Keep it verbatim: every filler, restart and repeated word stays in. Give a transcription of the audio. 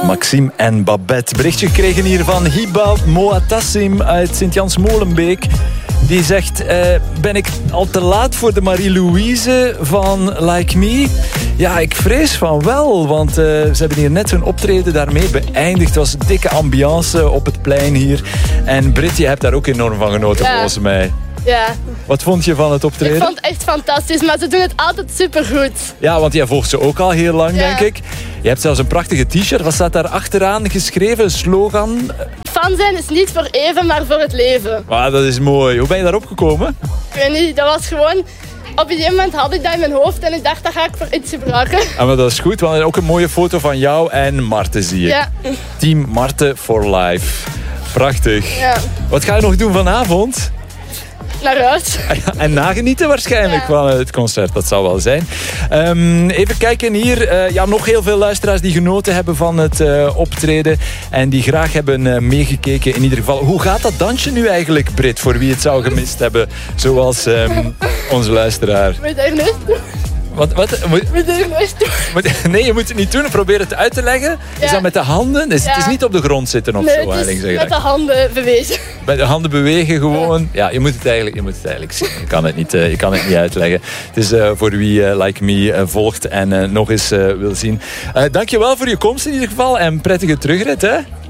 Maxime en Babette. Berichtje gekregen hier van Hiba Moatassim uit Sint-Jans-Molenbeek. Die zegt, uh, ben ik al te laat voor de Marie-Louise van Like Me? Ja, ik vrees van wel, want uh, ze hebben hier net hun optreden daarmee beëindigd. Het was een dikke ambiance op het plein hier. En Brit, je hebt daar ook enorm van genoten, ja. volgens mij. Ja. Wat vond je van het optreden? Ik vond het echt fantastisch, maar ze doen het altijd supergoed. Ja, want jij volgt ze ook al heel lang, ja. denk ik. Je hebt zelfs een prachtige t-shirt. Wat staat daar achteraan geschreven? Een slogan? Fan zijn is niet voor even, maar voor het leven. Ah, dat is mooi. Hoe ben je daarop gekomen? Ik weet niet, dat was gewoon... Op een gegeven moment had ik dat in mijn hoofd en ik dacht, dat ga ik voor iets gebruiken. Ah, maar dat is goed, want ook een mooie foto van jou en Marten zie ik. Ja. Team Marten for Life. Prachtig. Ja. Wat ga je nog doen vanavond? Naar huis. En nagenieten waarschijnlijk ja. van het concert, dat zal wel zijn. Um, even kijken hier. Uh, ja, nog heel veel luisteraars die genoten hebben van het uh, optreden. En die graag hebben uh, meegekeken in ieder geval. Hoe gaat dat dansje nu eigenlijk, Brit? Voor wie het zou gemist hebben. Zoals um, onze luisteraar. Moet er niet doen. Wat? wat moet, moet er niet doen. Nee, je moet het niet doen. Probeer het uit te leggen. Ja. Is dat met de handen? Dus ja. Het is niet op de grond zitten of nee, zo. Het is met de handen bewegen. Met de handen bewegen gewoon. Ja, je moet het eigenlijk, je moet het eigenlijk zien. Je kan het niet, uh, je kan het niet uitleggen. Het is uh, voor wie uh, Like Me uh, volgt en uh, nog eens uh, wil zien. Uh, dankjewel voor je komst in ieder geval. En prettige terugrit, hè?